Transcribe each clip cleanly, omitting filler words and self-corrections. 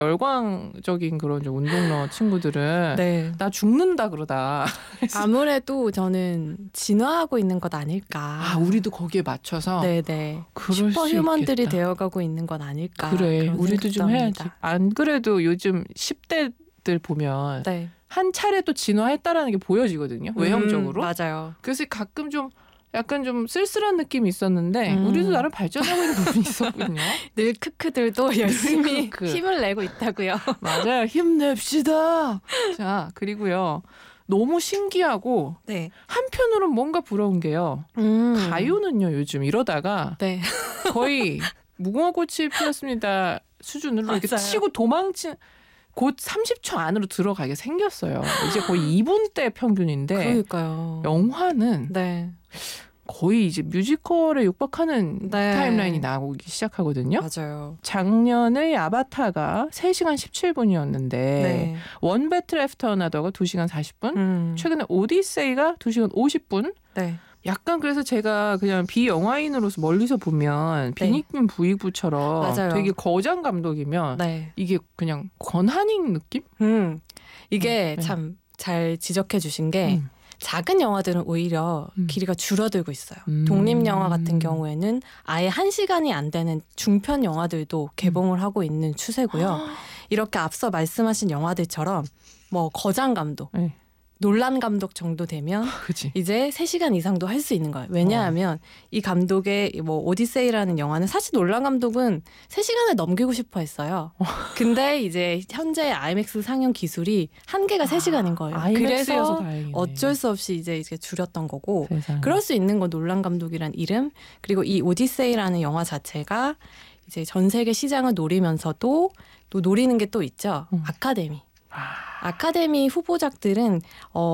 열광적인 그런 좀 운동러 친구들은 네. 나 죽는다 그러다. 아무래도 저는 진화하고 있는 것 아닐까. 아, 우리도 거기에 맞춰서. 네네. 그럴 슈퍼 수 휴먼들이 있겠다. 되어가고 있는 건 아닐까. 그래, 그런 우리도 좀 생각도 해야지. 합니다. 안 그래도 요즘 10대들 보면 네. 한 차례 또 진화했다라는 게 보여지거든요. 외형적으로. 맞아요. 그래서 가끔 좀 약간 좀 쓸쓸한 느낌이 있었는데 우리도 나름 발전하고 있는 부분이 있었거든요. 늘 크크들도 열심히 크크. 힘을 내고 있다고요. 맞아요. 힘냅시다. 자, 그리고요. 너무 신기하고 네. 한편으로는 뭔가 부러운 게요. 가요는요. 요즘 이러다가 네. 거의 무궁화꽃이 피었습니다 수준으로 이렇게 맞아요. 치고 도망친 곧 30초 안으로 들어가게 생겼어요. 이제 거의 2분대 평균인데 그러니까요. 영화는 네. 거의 이제 뮤지컬에 육박하는 네. 타임라인이 나오기 시작하거든요. 맞아요. 작년에 아바타가 3시간 17분이었는데 네. 원 배틀 애프터 어나더가 2시간 40분, 최근에 오디세이가 2시간 50분. 네. 약간 그래서 제가 그냥 비영화인으로서 멀리서 보면 네. 빈익빈 부익부처럼 맞아요. 되게 거장 감독이면 네. 이게 그냥 권한익 느낌? 이게 네. 참 잘 지적해 주신 게 작은 영화들은 오히려 길이가 줄어들고 있어요. 독립영화 같은 경우에는 아예 1시간이 안 되는 중편 영화들도 개봉을 하고 있는 추세고요. 이렇게 앞서 말씀하신 영화들처럼 뭐 거장 감독, 네. 논란 감독 정도 되면 그치. 이제 3시간 이상도 할 수 있는 거예요. 왜냐하면 이 감독의 뭐 오디세이라는 영화는 사실 논란 감독은 3시간을 넘기고 싶어 했어요. 근데 이제 현재 IMAX 상영 기술이 한계가 3시간인 거예요. IMAX여서 그래서 다행이네. 어쩔 수 없이 이제 줄였던 거고 세상에. 그럴 수 있는 건 논란 감독이란 이름 그리고 이 오디세이라는 영화 자체가 이제 전 세계 시장을 노리면서도 또 노리는 게 또 있죠. 아카데미. 아카데미 후보작들은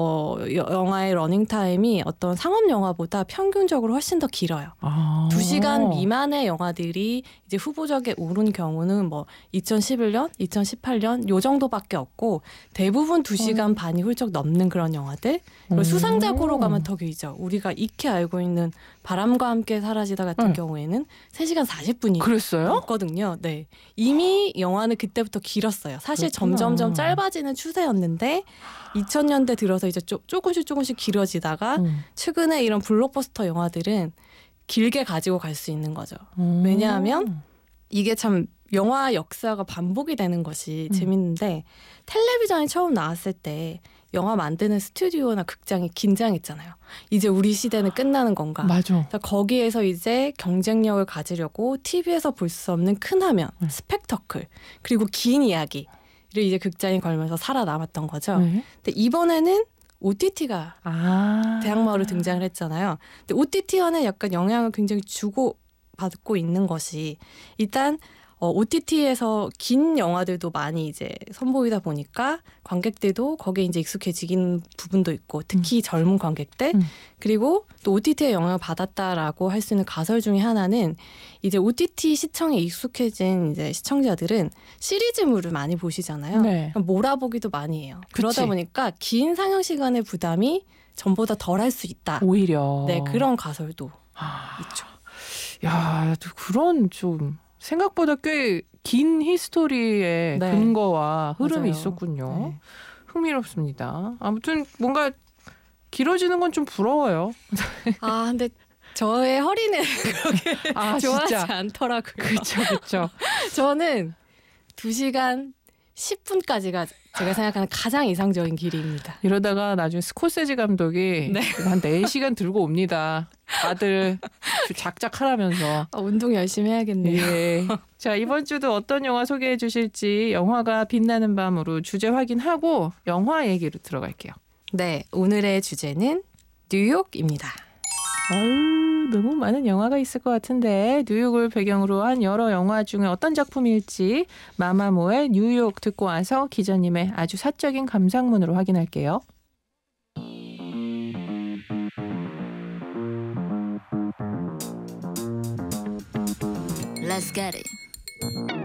영화의 러닝타임이 어떤 상업 영화보다 평균적으로 훨씬 더 길어요. 2시간 미만의 영화들이 이제 후보작에 오른 경우는 뭐 2011년, 2018년 요 정도밖에 없고 대부분 2시간 반이 훌쩍 넘는 그런 영화들. 그리고 수상작으로 가면 더 길죠. 우리가 익히 알고 있는 바람과 함께 사라지다 같은 경우에는 3시간 40분이 그랬어요? 넘거든요. 네. 이미 영화는 그때부터 길었어요. 사실 그렇구나. 점점점 짧아지는 추세였는데 2000년대 들어서 이제 조금씩 길어지다가 최근에 이런 블록버스터 영화들은 길게 가지고 갈 수 있는 거죠. 왜냐하면 이게 참 영화 역사가 반복이 되는 것이 재밌는데 텔레비전이 처음 나왔을 때 영화 만드는 스튜디오나 극장이 긴장했잖아요. 이제 우리 시대는 끝나는 건가? 맞아. 거기에서 이제 경쟁력을 가지려고 TV에서 볼 수 없는 큰 화면, 스펙터클, 그리고 긴 이야기를 이제 극장에 걸면서 살아남았던 거죠. 네. 근데 이번에는 OTT가 대학마을로 등장을 했잖아요. 근데 OTT와는 약간 영향을 굉장히 주고받고 있는 것이 일단 OTT에서 긴 영화들도 많이 이제 선보이다 보니까 관객들도 거기에 이제 익숙해지긴 부분도 있고 특히 젊은 관객들 그리고 또 OTT에 영향을 받았다라고 할 수 있는 가설 중에 하나는 이제 OTT 시청에 익숙해진 이제 시청자들은 시리즈물을 많이 보시잖아요. 네. 몰아보기도 많이 해요. 그치. 그러다 보니까 긴 상영 시간의 부담이 전보다 덜 할 수 있다. 오히려. 네, 그런 가설도 있죠. 야, 그런 좀 생각보다 꽤 긴 히스토리의 네. 근거와 흐름이 맞아요. 있었군요. 네. 흥미롭습니다. 아무튼 뭔가 길어지는 건 좀 부러워요. 근데 저의 허리는 그렇게 좋아하지 진짜. 않더라고요. 그렇죠. 저는 2시간 10분까지가 제가 생각하는 가장 이상적인 길이입니다. 이러다가 나중에 스코세지 감독이 한 4시간 들고 옵니다. 다들 작작하라면서. 운동 열심히 해야겠네요. 예. 자, 이번 주도 어떤 영화 소개해 주실지 영화가 빛나는 밤으로 주제 확인하고 영화 얘기로 들어갈게요. 네, 오늘의 주제는 뉴욕입니다. 너무 많은 영화가 있을 것 같은데 뉴욕을 배경으로 한 여러 영화 중에 어떤 작품일지 마마무의 뉴욕 듣고 와서 기자님의 아주 사적인 감상문으로 확인할게요. Let's get it.